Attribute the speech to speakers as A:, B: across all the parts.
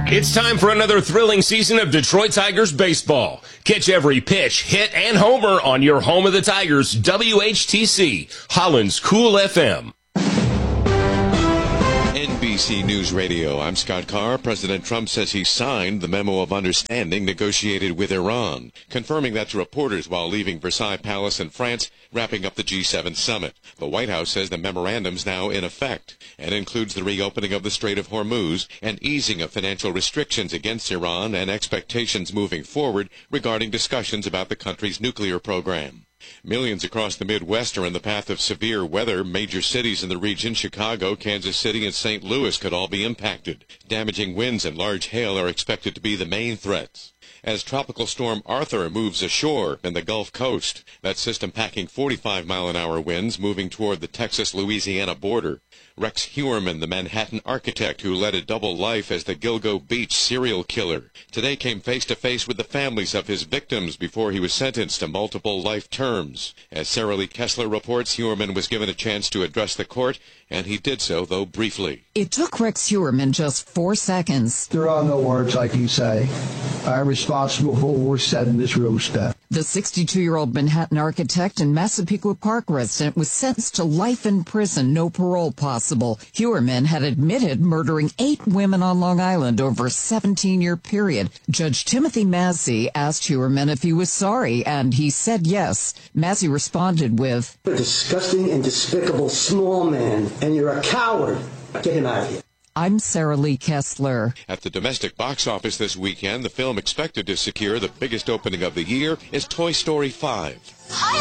A: It's time for another thrilling season of Detroit Tigers baseball. Catch every pitch, hit, and homer on your home of the Tigers, WHTC, Holland's Cool FM.
B: NBC News Radio, I'm Scott Carr. President Trump says he signed the memo of understanding negotiated with Iran, confirming that to reporters while leaving Versailles Palace in France, wrapping up the G7 summit. The White House says the memorandum's now in effect and includes the reopening of the Strait of Hormuz and easing of financial restrictions against Iran and expectations moving forward regarding discussions about the country's nuclear program. Millions across the Midwest are in the path of severe weather. Major cities in the region, Chicago, Kansas City, and St. Louis, could all be impacted. Damaging winds and large hail are expected to be the main threats. As Tropical Storm Arthur moves ashore in the Gulf Coast, that system packing 45-mile-an-hour winds moving toward the Texas-Louisiana border. Rex Heuermann, the Manhattan architect who led a double life as the Gilgo Beach serial killer, today came face-to-face with the families of his victims before he was sentenced to multiple life terms. As Sarah Lee Kessler reports, Heuermann was given a chance to address the court, and he did so, though briefly.
C: It took Rex Heuermann just 4 seconds.
D: There are no words I can say. I'm responsible for what was said in this room, Steph.
C: The 62-year-old Manhattan architect and Massapequa Park resident was sentenced to life in prison, no parole possible. Heuermann had admitted murdering 8 women on Long Island over a 17-year period. Judge Timothy Massey asked Heuermann if he was sorry, and he said yes. Massey responded with,
E: "You're a disgusting and despicable small man, and you're a coward. Get him out of here."
C: I'm Sarah Lee Kessler.
B: At the domestic box office this weekend, the film expected to secure the biggest opening of the year is Toy Story 5.
F: Hi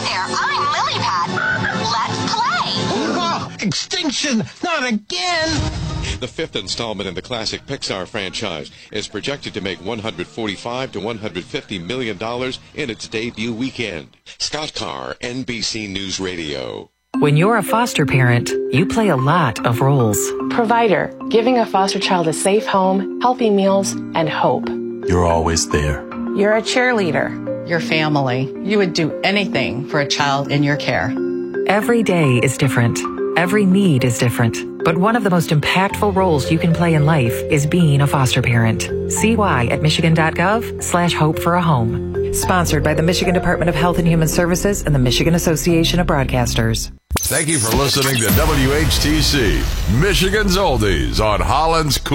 F: there, I'm Lily Pad. Let's play!
G: Oh, extinction! Not again!
B: The 5th installment in the classic Pixar franchise is projected to make $145 to $150 million in its debut weekend. Scott Carr, NBC News Radio.
H: When you're a foster parent, you play a lot of roles.
I: Provider, giving a foster child a safe home, healthy meals, and hope.
J: You're always there.
I: You're a cheerleader.
K: Your family. You would do anything for a child in your care.
H: Every day is different. Every need is different. But one of the most impactful roles you can play in life is being a foster parent. See why at michigan.gov/hope for a home. Sponsored by the Michigan Department of Health and Human Services and the Michigan Association of Broadcasters.
L: Thank you for listening to WHTC, Michigan's Oldies on Holland's Cool.